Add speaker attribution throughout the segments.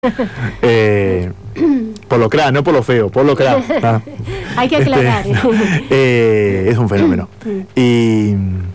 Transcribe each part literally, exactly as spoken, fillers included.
Speaker 1: eh, por lo cra, no por lo feo, por lo cra. ¿Ah?
Speaker 2: Hay que aclarar.
Speaker 1: Este, eh, es un fenómeno. Y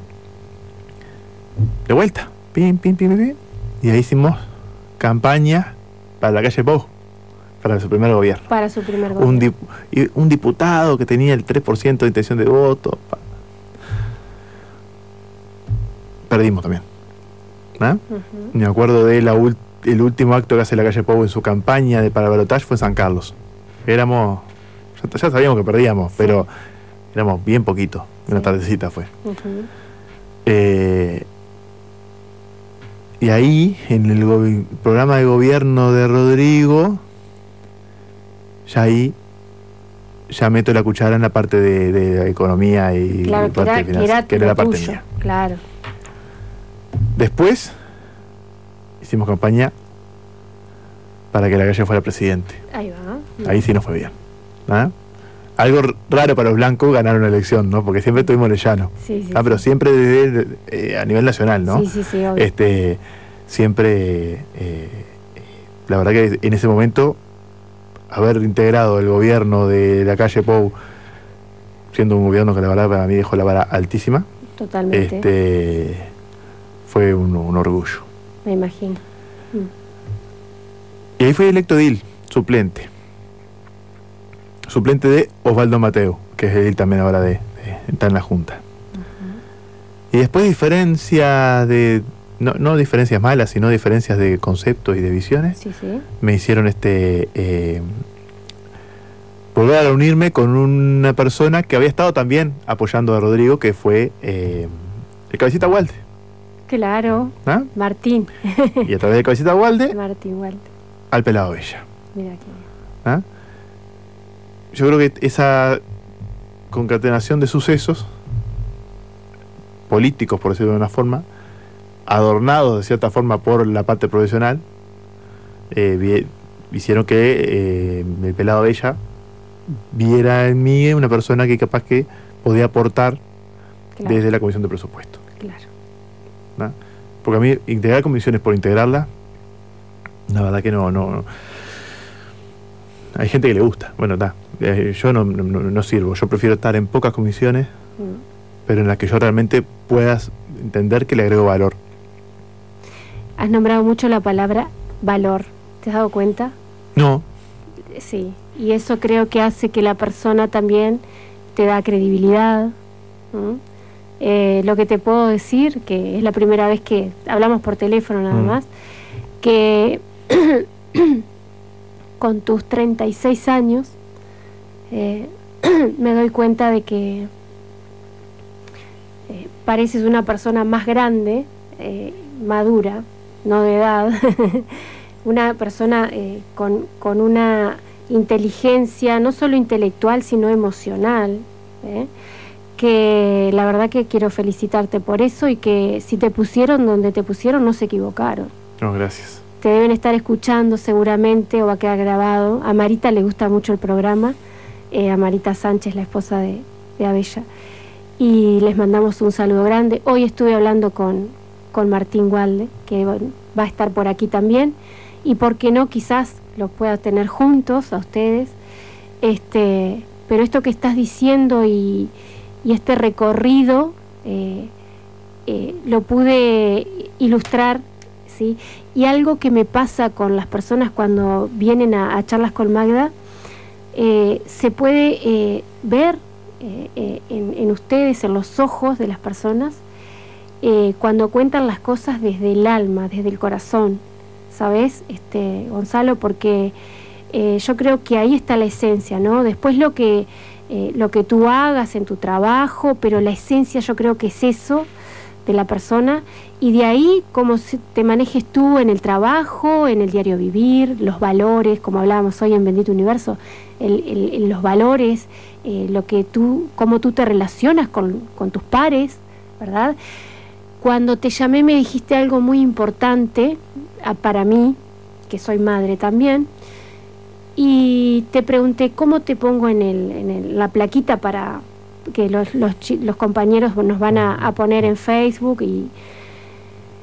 Speaker 1: de vuelta, pim, pim, pim, pim, y ahí hicimos campaña para la calle Pou, para su primer gobierno.
Speaker 2: Para su primer gobierno.
Speaker 1: Un, dip, un diputado que tenía el tres por ciento de intención de voto. Perdimos también. ¿Ah? Uh-huh. Me acuerdo de la ult- el último acto que hace la calle Pou en su campaña de para balotaje fue en San Carlos. Éramos, ya, ya sabíamos que perdíamos, sí. Pero éramos bien poquito. Sí. Una tardecita fue. Uh-huh. Eh, y ahí, en el go- programa de gobierno de Rodrigo, ya ahí ya meto la cuchara en la parte de, de, de economía y
Speaker 2: claro,
Speaker 1: parte
Speaker 2: que era,
Speaker 1: de finanzas,
Speaker 2: que era,
Speaker 1: que era la parte
Speaker 2: tuyo,
Speaker 1: mía.
Speaker 2: Claro.
Speaker 1: Después hicimos campaña para que la calle fuera presidente.
Speaker 2: Ahí va.
Speaker 1: Ahí sí nos fue bien. ¿Ah? Algo raro para los blancos ganar una elección, ¿no? Porque siempre tuvimos el llano.
Speaker 2: Sí, sí,
Speaker 1: ah, pero
Speaker 2: sí.
Speaker 1: siempre desde, eh, a nivel nacional, ¿no?
Speaker 2: Sí, sí, sí, obvio.
Speaker 1: Este, siempre, eh, la verdad que en ese momento, haber integrado el gobierno de la calle Pou, siendo un gobierno que la verdad para mí dejó la vara altísima.
Speaker 2: Totalmente.
Speaker 1: Este, fue un, un orgullo.
Speaker 2: Me imagino. Mm.
Speaker 1: Y ahí fui electo edil, suplente. Suplente de Osvaldo Mateo, que es edil también ahora de, de está en la Junta. Uh-huh. Y después diferencias de, no, no diferencias malas, sino diferencias de conceptos y de visiones,
Speaker 2: sí, sí.
Speaker 1: Me hicieron este eh, volver a reunirme con una persona que había estado también apoyando a Rodrigo, que fue eh, el Cabecita Walde.
Speaker 2: Claro, ¿ah? Martín.
Speaker 1: Y a través de Cabecita Walde,
Speaker 2: Martín Walde,
Speaker 1: al Pelado Bella.
Speaker 2: Mira aquí.
Speaker 1: ¿Ah? Yo creo que esa concatenación de sucesos políticos, por decirlo de una forma, adornados de cierta forma por la parte profesional, eh, vi, hicieron que eh, el Pelado Bella viera en mí una persona que capaz que podía aportar, claro, desde la Comisión de Presupuesto.
Speaker 2: Claro.
Speaker 1: ¿No? Porque a mí integrar comisiones por integrarla, la verdad que no, no, no. Hay gente que le gusta. Bueno, está. Eh, yo no, no, no sirvo. Yo prefiero estar en pocas comisiones, mm. pero en las que yo realmente puedas entender que le agrego valor.
Speaker 2: Has nombrado mucho la palabra valor. ¿Te has dado cuenta?
Speaker 1: No.
Speaker 2: Sí. Y eso creo que hace que la persona también te da credibilidad. ¿Mm? Eh, lo que te puedo decir, que es la primera vez que hablamos por teléfono nada mm. más, que con tus treinta y seis años eh, me doy cuenta de que eh, pareces una persona más grande, eh, madura, no de edad, una persona eh, con, con una inteligencia no solo intelectual sino emocional, ¿eh? que la verdad que quiero felicitarte por eso, y que si te pusieron donde te pusieron no se equivocaron.
Speaker 1: No, gracias.
Speaker 2: Te deben estar escuchando seguramente, o va a quedar grabado. A Marita le gusta mucho el programa, eh, a Marita Sánchez, la esposa de, de Abella, y les mandamos un saludo grande. Hoy estuve hablando con, con Martín Walde, que va a estar por aquí también, y por qué no, quizás los pueda tener juntos a ustedes. Este, pero esto que estás diciendo y, y este recorrido eh, eh, lo pude ilustrar, ¿sí? Y algo que me pasa con las personas cuando vienen a, a charlas con Magda, eh, se puede eh, ver eh, eh, en, en ustedes, en los ojos de las personas, eh, cuando cuentan las cosas desde el alma, desde el corazón, ¿sabes, este, Gonzalo? Porque eh, yo creo que ahí está la esencia, ¿no? Después lo que, eh, lo que tú hagas en tu trabajo, pero la esencia yo creo que es eso, de la persona, y de ahí cómo te manejes tú en el trabajo, en el diario vivir, los valores, como hablábamos hoy en Bendito Universo, el, el, el, los valores, eh, lo que tú, cómo tú te relacionas con, con tus pares, ¿verdad? Cuando te llamé me dijiste algo muy importante a, para mí, que soy madre también, y te pregunté cómo te pongo en, el, en el, la plaquita para que los, los, los compañeros nos van a, a poner en Facebook, y,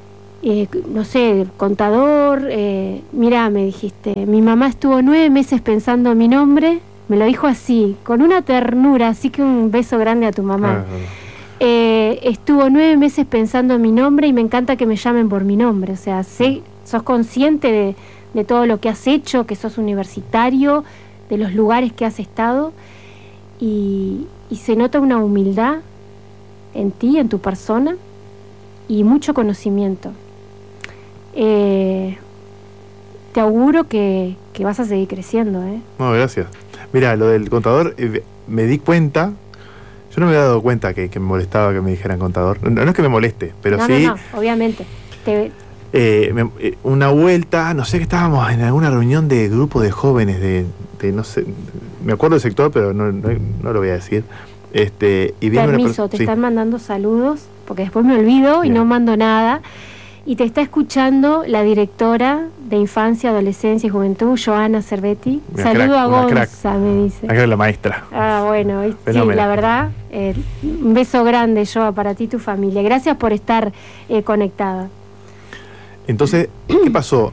Speaker 2: eh, no sé, contador, eh, mirá, me dijiste, mi mamá estuvo nueve meses pensando mi nombre, me lo dijo así, con una ternura, así que un beso grande a tu mamá. Uh-huh. eh, estuvo nueve meses pensando mi nombre y me encanta que me llamen por mi nombre, o sea, sé, sos consciente de, de todo lo que has hecho, que sos universitario, de los lugares que has estado, y, y se nota una humildad en ti, en tu persona, y mucho conocimiento. Eh, te auguro que, que vas a seguir creciendo, ¿eh?
Speaker 1: No, gracias. Mira, lo del contador, eh, me di cuenta, yo no me había dado cuenta que, que me molestaba que me dijeran contador. No, no es que me moleste, pero
Speaker 2: no,
Speaker 1: sí...
Speaker 2: No, no, obviamente. Te...
Speaker 1: Eh, me, eh, una vuelta, no sé, que estábamos en alguna reunión de grupo de jóvenes, de, de no sé, me acuerdo del sector, pero no, no, no lo voy a decir. Este, y viene
Speaker 2: Permiso,
Speaker 1: una
Speaker 2: te
Speaker 1: sí.
Speaker 2: están mandando saludos, porque después me olvido y Bien. no mando nada. Y te está escuchando la directora de Infancia, Adolescencia y Juventud, Joana Cervetti.
Speaker 1: Una
Speaker 2: Saludo
Speaker 1: crack,
Speaker 2: a Gonza, me dice.
Speaker 1: Acá es la maestra.
Speaker 2: Ah, bueno, sí, la verdad, eh, un beso grande, Joa, para ti y tu familia. Gracias por estar eh, conectada.
Speaker 1: Entonces, ¿qué pasó?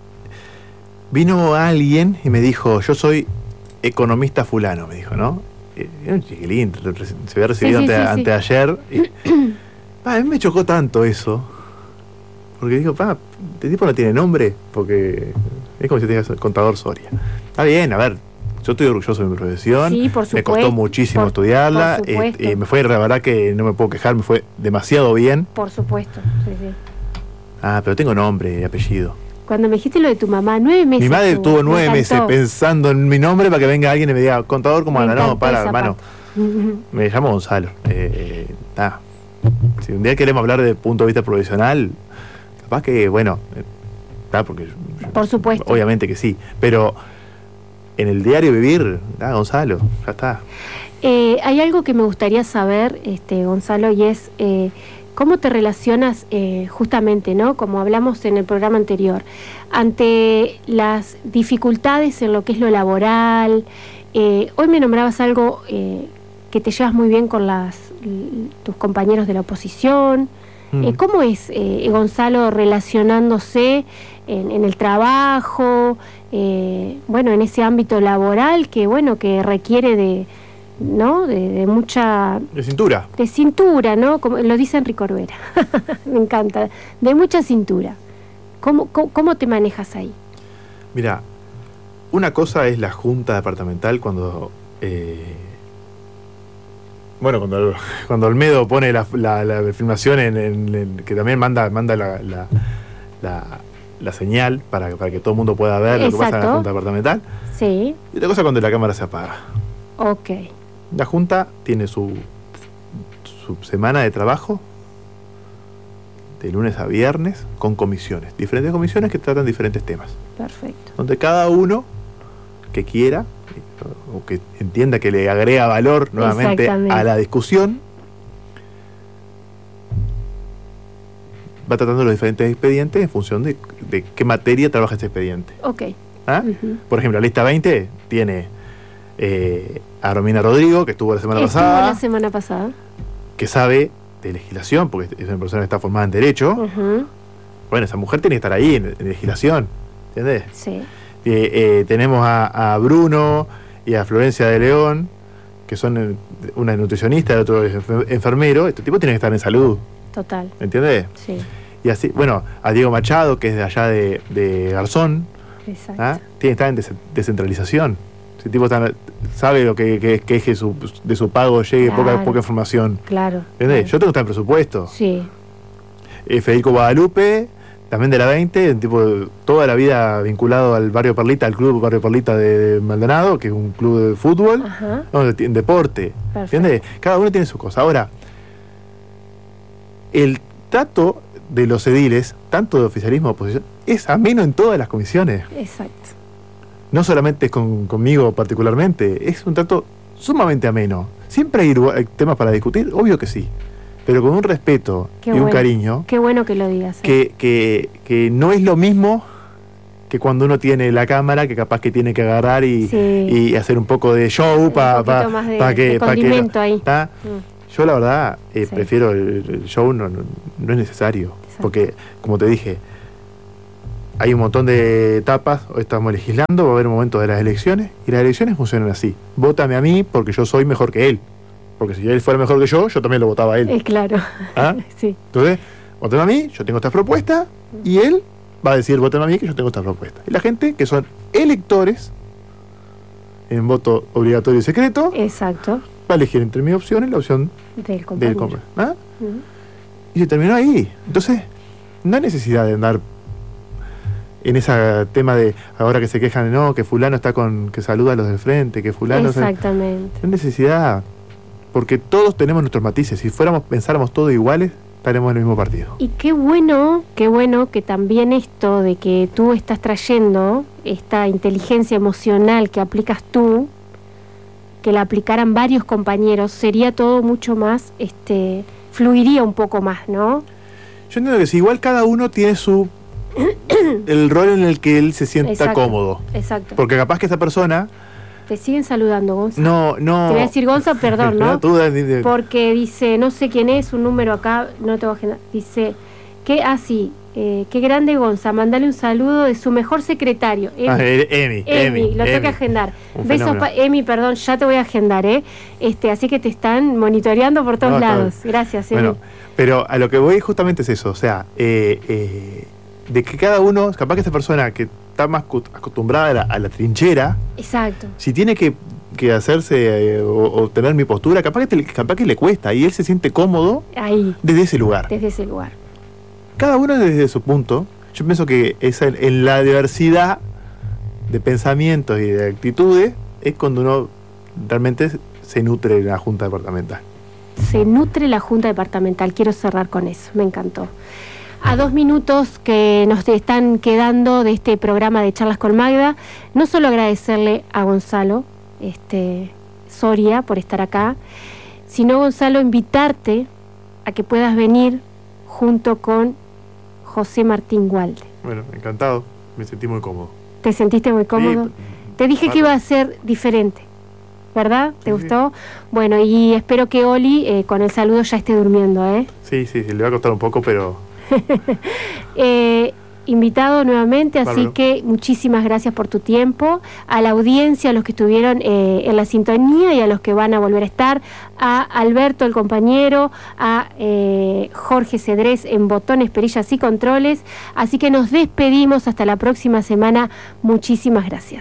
Speaker 1: Vino alguien y me dijo, yo soy economista fulano, me dijo, ¿no? Era un chiquilín, se había recibido sí, sí, ante, sí, ante sí. ayer. Y, pa, a mí me chocó tanto eso. Porque digo, pa, este tipo no tiene nombre, porque es como si te digas contador Soria. Está bien, a ver, yo estoy orgulloso de mi profesión,
Speaker 2: sí, por supuesto,
Speaker 1: me costó muchísimo
Speaker 2: por,
Speaker 1: estudiarla,
Speaker 2: por
Speaker 1: eh, y me fue, la verdad que no me puedo quejar, me fue demasiado bien.
Speaker 2: Por supuesto, sí, sí.
Speaker 1: Ah, pero tengo nombre y apellido.
Speaker 2: Cuando me dijiste lo de tu mamá, nueve meses.
Speaker 1: Mi madre
Speaker 2: tuvo,
Speaker 1: tuvo nueve meses pensando en mi nombre para que venga alguien y me diga, contador, ¿cómo anda? No, para, hermano. Uh-huh. Me llamo Gonzalo. Eh, ah. Si un día queremos hablar desde el punto de vista profesional, capaz que, bueno, está, porque
Speaker 2: por supuesto.
Speaker 1: Obviamente que sí, pero en el diario vivir, ah, Gonzalo, ya está.
Speaker 2: Eh, hay algo que me gustaría saber, este, Gonzalo, y es eh, cómo te relacionas eh, justamente, ¿no? Como hablamos en el programa anterior, ante las dificultades en lo que es lo laboral. Eh, hoy me nombrabas algo eh, que te llevas muy bien con las tus compañeros de la oposición. Mm. Eh, ¿Cómo es eh, Gonzalo relacionándose en, en el trabajo, eh, bueno, en ese ámbito laboral que, bueno, que requiere de, ¿no? De, de mucha...
Speaker 1: De cintura.
Speaker 2: De cintura, ¿no? Como lo dice Enrique Orbera. Me encanta. De mucha cintura. ¿Cómo, cómo, cómo te manejas ahí?
Speaker 1: Mira, una cosa es la junta departamental cuando... Eh, Bueno, cuando, cuando Olmedo pone la, la, la filmación, en, en, en, que también manda manda la, la, la, la señal para, para que todo el mundo pueda ver. Exacto. Lo que pasa en la Junta Departamental.
Speaker 2: Sí.
Speaker 1: Y otra cosa cuando la cámara se apaga.
Speaker 2: Ok.
Speaker 1: La Junta tiene su, su semana de trabajo de lunes a viernes con comisiones. Diferentes comisiones que tratan diferentes temas.
Speaker 2: Perfecto.
Speaker 1: Donde cada uno que quiera o que entienda que le agrega valor nuevamente a la discusión, va tratando los diferentes expedientes en función de, de qué materia trabaja este expediente.
Speaker 2: Ok.
Speaker 1: ¿Ah? Uh-huh. Por ejemplo, la lista veinte tiene eh, a Romina Rodrigo, que estuvo la semana
Speaker 2: estuvo
Speaker 1: pasada.
Speaker 2: la semana pasada.
Speaker 1: Que sabe de legislación, porque es una persona que está formada en Derecho. Uh-huh. Bueno, esa mujer tiene que estar ahí en, en legislación, ¿entendés?
Speaker 2: Sí.
Speaker 1: Eh, eh, tenemos a, a Bruno y a Florencia de León, que son una nutricionista, el otro es enfermero. Este tipo tiene que estar en salud.
Speaker 2: Total.
Speaker 1: ¿Me entiendes?
Speaker 2: Sí.
Speaker 1: Y así, bueno, a Diego Machado, que es de allá de, de Garzón.
Speaker 2: Exacto. ¿Ah?
Speaker 1: Tiene que estar en des descentralización. Ese tipo está, sabe lo que, que, que es que su, de su pago llegue claro. poca, poca información.
Speaker 2: Claro.
Speaker 1: ¿Entendés?
Speaker 2: Claro.
Speaker 1: Yo tengo que estar en presupuesto.
Speaker 2: Sí.
Speaker 1: Eh, Federico Guadalupe, también de la veinte, un tipo de, toda la vida vinculado al barrio Perlita, al club Barrio Perlita de Maldonado, que es un club de fútbol, no, de, de deporte. ¿Entiendes? Cada uno tiene su cosa. Ahora, el trato de los ediles, tanto de oficialismo como de oposición, es ameno en todas las comisiones.
Speaker 2: Exacto.
Speaker 1: No solamente es con, conmigo particularmente, es un trato sumamente ameno. Siempre hay, hay temas para discutir, obvio que sí, pero con un respeto Qué y
Speaker 2: bueno.
Speaker 1: un cariño.
Speaker 2: Qué bueno que lo digas. ¿eh?
Speaker 1: Que, que, que no es lo mismo que cuando uno tiene la cámara, que capaz que tiene que agarrar y, sí. y hacer un poco de show para pa, pa que...
Speaker 2: Pa que
Speaker 1: ahí. Mm. Yo la verdad eh, sí. prefiero el, el show, no, no, no es necesario.
Speaker 2: Exacto.
Speaker 1: Porque, como te dije, hay un montón de etapas, hoy estamos legislando, va a haber un momento de las elecciones, y las elecciones funcionan así. Vótame a mí porque yo soy mejor que él. Porque si él fuera mejor que yo, yo también lo votaba a él.
Speaker 2: Es claro.
Speaker 1: ¿Ah?
Speaker 2: Sí.
Speaker 1: Entonces, vótame a mí, yo tengo esta propuesta, y él va a decir, vótame a mí que yo tengo esta propuesta. Y la gente, que son electores, en voto obligatorio y secreto,
Speaker 2: Exacto.
Speaker 1: va a elegir entre mis opciones la opción
Speaker 2: Del
Speaker 1: del
Speaker 2: compañero.
Speaker 1: compañero. ¿Ah?
Speaker 2: Ujú.
Speaker 1: Y se terminó ahí. Entonces, no hay necesidad de andar en ese tema de ahora que se quejan de no, que fulano está con, que saluda a los del frente, que fulano... se-
Speaker 2: Exactamente.
Speaker 1: No hay necesidad, porque todos tenemos nuestros matices. Si fuéramos, pensáramos todos iguales, estaremos en el mismo partido.
Speaker 2: Y qué bueno, qué bueno que también esto de que tú estás trayendo, esta inteligencia emocional que aplicas tú, que la aplicaran varios compañeros, sería todo mucho más, este, fluiría un poco más, ¿no?
Speaker 1: Yo entiendo que si igual cada uno tiene su el rol en el que él se sienta
Speaker 2: Exacto.
Speaker 1: cómodo.
Speaker 2: Exacto.
Speaker 1: Porque capaz que esa persona
Speaker 2: Te siguen saludando, Gonza.
Speaker 1: no, no.
Speaker 2: Te voy a decir Gonza, perdón, ¿no?
Speaker 1: Tú, Dani, de-
Speaker 2: Porque dice, no sé quién es, un número acá, no te voy a agendar. Dice, que así, eh, qué grande Gonza, mandale un saludo de su mejor secretario. Emi,
Speaker 1: Ah, eh, Emi,
Speaker 2: Emi,
Speaker 1: Emi,
Speaker 2: lo tengo que
Speaker 1: Emi.
Speaker 2: agendar.
Speaker 1: Un
Speaker 2: Besos,
Speaker 1: fenómeno.
Speaker 2: pa Emi, perdón, ya te voy a agendar, ¿eh? Este, así que te están monitoreando por todos
Speaker 1: No, está
Speaker 2: lados. Gracias, Emi.
Speaker 1: Bueno, pero a lo que voy justamente es eso, o sea, eh, eh, de que cada uno, capaz que esta persona que está más cu- acostumbrada a la, a la trinchera,
Speaker 2: Exacto.
Speaker 1: si tiene que, que hacerse eh, o, o tener mi postura, capaz que, te- capaz que le cuesta y él se siente cómodo
Speaker 2: Ahí,
Speaker 1: desde ese lugar.
Speaker 2: desde ese lugar.
Speaker 1: Cada uno desde su punto. Yo pienso que esa, en la diversidad de pensamientos y de actitudes es cuando uno realmente se nutre de la Junta Departamental.
Speaker 2: Se nutre la Junta Departamental. Quiero cerrar con eso, me encantó. A dos minutos que nos están quedando de este programa de Charlas con Magda, no solo agradecerle a Gonzalo este, Soria por estar acá, sino, Gonzalo, invitarte a que puedas venir junto con José Martín Walde.
Speaker 1: Bueno, encantado, me sentí muy cómodo.
Speaker 2: ¿Te sentiste muy cómodo?
Speaker 1: Sí,
Speaker 2: Te dije que
Speaker 1: bárbaro.
Speaker 2: iba a ser diferente, ¿verdad? ¿Te
Speaker 1: Sí,
Speaker 2: gustó? Bueno, y espero que Oli eh, con el saludo ya esté durmiendo, ¿eh?
Speaker 1: Sí, sí, sí, le va a costar un poco, pero
Speaker 2: Eh, invitado nuevamente, así
Speaker 1: Bárbaro.
Speaker 2: que muchísimas gracias por tu tiempo, a la audiencia, a los que estuvieron eh, en la sintonía y a los que van a volver a estar, a Alberto el compañero, a eh, Jorge Cedrés en botones, perillas y controles, así que nos despedimos hasta la próxima semana, muchísimas gracias.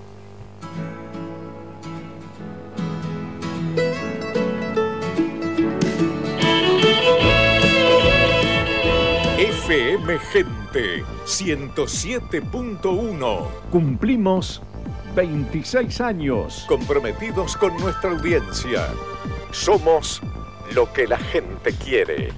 Speaker 3: F M Gente ciento siete punto uno.
Speaker 4: Cumplimos veintiséis años.
Speaker 3: Comprometidos con nuestra audiencia. Somos lo que la gente quiere.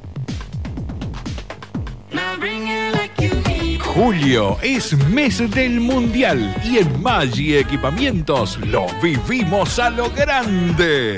Speaker 5: Julio es mes del Mundial y en Maggi Equipamientos lo vivimos a lo grande.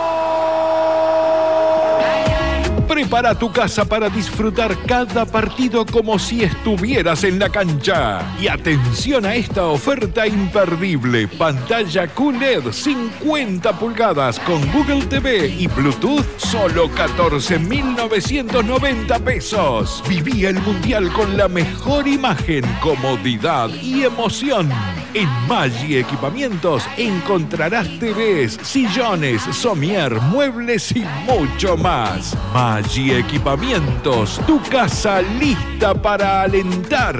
Speaker 5: Prepara tu casa para disfrutar cada partido como si estuvieras en la cancha. Y atención a esta oferta imperdible. Pantalla Q L E D cincuenta pulgadas con Google T V y Bluetooth, solo catorce mil novecientos noventa pesos. Viví el Mundial con la mejor imagen, comodidad y emoción. En Maggi Equipamientos encontrarás T Vs, sillones, somier, muebles y mucho más. Maggi Equipamientos, tu casa lista para alentar.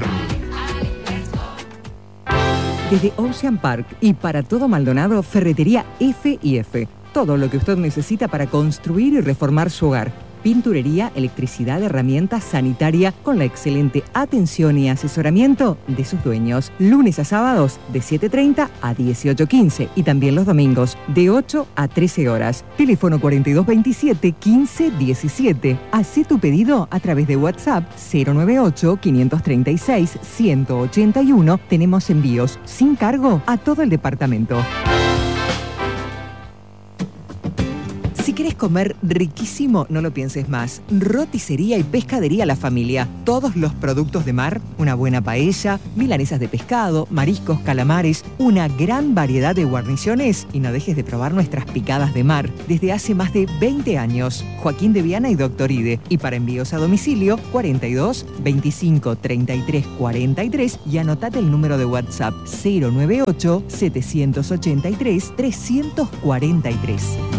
Speaker 6: Desde Ocean Park y para todo Maldonado, Ferretería F y F. Todo lo que usted necesita para construir y reformar su hogar. Pinturería, electricidad, herramientas, sanitaria, con la excelente atención y asesoramiento de sus dueños. Lunes a sábados de siete treinta a dieciocho quince y también los domingos de ocho a trece horas. Teléfono cuarenta y dos veintisiete quince diecisiete. Hacé tu pedido a través de WhatsApp cero nueve ocho quinientos treinta y seis ciento ochenta y uno. Tenemos envíos sin cargo a todo el departamento. Si querés comer riquísimo, no lo pienses más. Roticería y pescadería La Familia. Todos los productos de mar, una buena paella, milanesas de pescado, mariscos, calamares, una gran variedad de guarniciones y no dejes de probar nuestras picadas de mar. Desde hace más de veinte años. Joaquín de Viana y Doctor Ide. Y para envíos a domicilio, cuarenta y dos, veinticinco, treinta y tres, cuarenta y tres y anotate el número de WhatsApp cero noventa y ocho, setecientos ochenta y tres, trescientos cuarenta y tres.